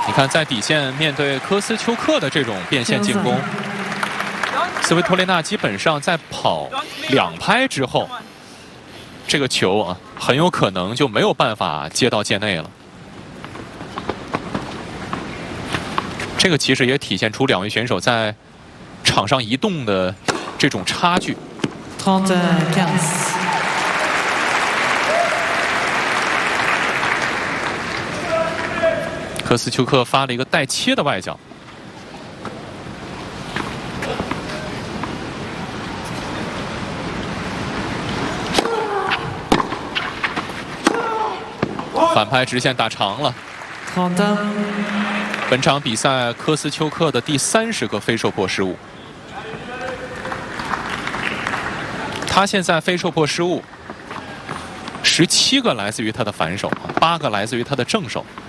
你看，在底线面对科斯丘克的这种变线进攻，斯维托列娜基本上在跑2拍之后，这个球啊很有可能就没有办法接到界内了。这个其实也体现出2位选手在场上移动的这种差距。科斯丘克发了一个带切的外脚，反拍直线打长了。本场比赛科斯丘克的第30个非受迫失误，他现在非受迫失误17个来自于他的反手，8个来自于他的正手。